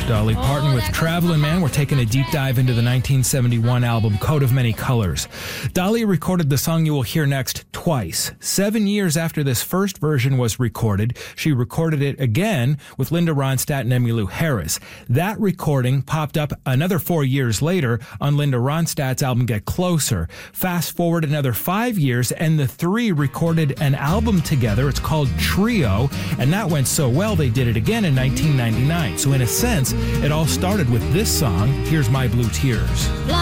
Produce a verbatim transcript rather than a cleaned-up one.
Dolly Parton with Travelin' Man. We're taking a deep dive into the nineteen seventy-one album Coat of Many Colors. Dolly recorded the song you will hear next twice. Seven years after this first version was recorded, she recorded it again with Linda Ronstadt and Emmylou Harris. That recording popped up another four years later on Linda Ronstadt's album Get Closer. Fast forward another five years and the three recorded an album together. It's called Trio, and that went so well they did it again in nineteen ninety-nine. So in a sense, it all started with this song, Here's My Blue Tears.